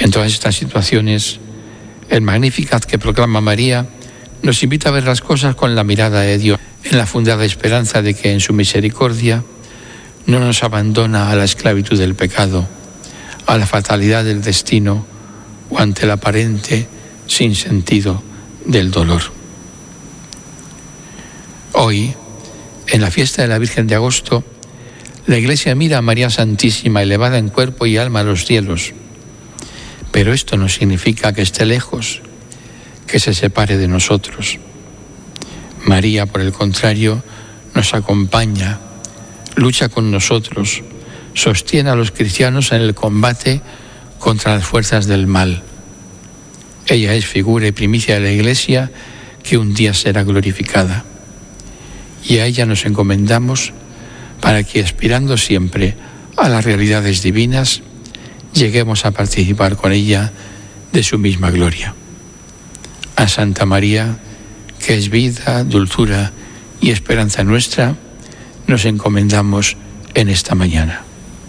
En todas estas situaciones, el Magnificat que proclama María nos invita a ver las cosas con la mirada de Dios, en la fundada esperanza de que en su misericordia no nos abandona a la esclavitud del pecado, a la fatalidad del destino o ante el aparente sinsentido del dolor. Hoy, en la fiesta de la Virgen de Agosto, la Iglesia mira a María Santísima elevada en cuerpo y alma a los cielos. Pero esto no significa que esté lejos, que se separe de nosotros. María, por el contrario, nos acompaña, lucha con nosotros, sostiene a los cristianos en el combate contra las fuerzas del mal. Ella es figura y primicia de la Iglesia que un día será glorificada. Y a ella nos encomendamos para que, aspirando siempre a las realidades divinas, lleguemos a participar con ella de su misma gloria. A Santa María, que es vida, dulzura y esperanza nuestra, nos encomendamos en esta mañana.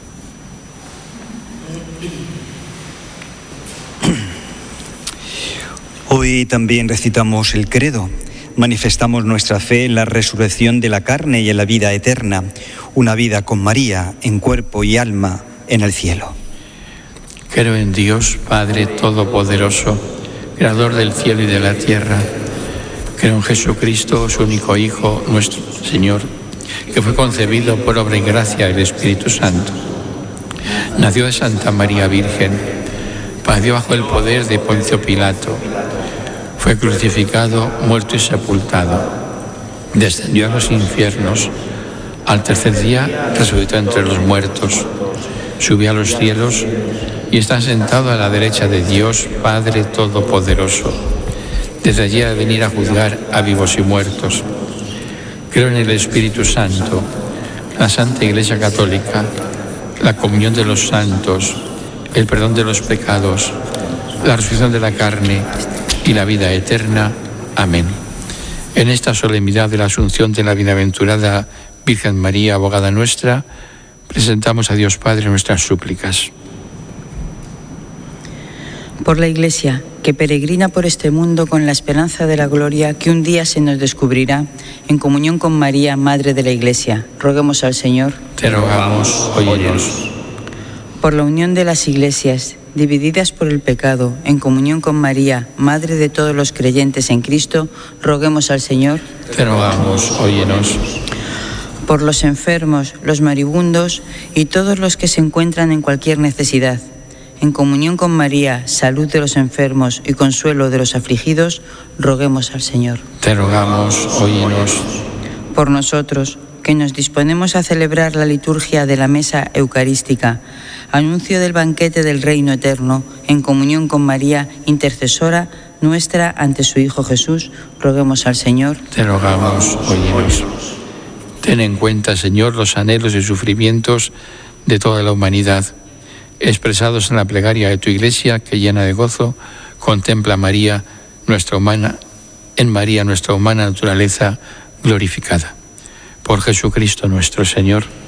Hoy también recitamos el credo. Manifestamos nuestra fe en la resurrección de la carne y en la vida eterna, una vida con María en cuerpo y alma en el cielo. Creo en Dios, Padre Todopoderoso, Creador del cielo y de la tierra. Creo en Jesucristo, su único Hijo, nuestro Señor, que fue concebido por obra y gracia del Espíritu Santo. Nació de Santa María Virgen, padeció bajo el poder de Poncio Pilato, fue crucificado, muerto y sepultado. Descendió a los infiernos. Al tercer día resucitó entre los muertos. Subió a los cielos y está sentado a la derecha de Dios, Padre Todopoderoso. Desde allí ha de venir a juzgar a vivos y muertos. Creo en el Espíritu Santo, la Santa Iglesia Católica, la comunión de los santos, el perdón de los pecados, la resurrección de la carne y la vida eterna. Amén. En esta solemnidad de la Asunción de la bienaventurada Virgen María, abogada nuestra, presentamos a Dios Padre nuestras súplicas. Por la Iglesia, que peregrina por este mundo con la esperanza de la gloria que un día se nos descubrirá, en comunión con María, Madre de la Iglesia, roguemos al Señor. Te rogamos, óyenos. Por la unión de las iglesias, divididas por el pecado, en comunión con María, Madre de todos los creyentes en Cristo, roguemos al Señor. Te rogamos, óyenos. Por los enfermos, los moribundos y todos los que se encuentran en cualquier necesidad, en comunión con María, salud de los enfermos y consuelo de los afligidos, roguemos al Señor. Te rogamos, óyenos. Por nosotros, que nos disponemos a celebrar la liturgia de la mesa eucarística, anuncio del banquete del reino eterno, en comunión con María, intercesora nuestra ante su Hijo Jesús, roguemos al Señor. Te rogamos, óyenos. Ten en cuenta, Señor, los anhelos y sufrimientos de toda la humanidad, expresados en la plegaria de tu Iglesia, que llena de gozo contempla a María, nuestra humana naturaleza glorificada. Por Jesucristo nuestro Señor.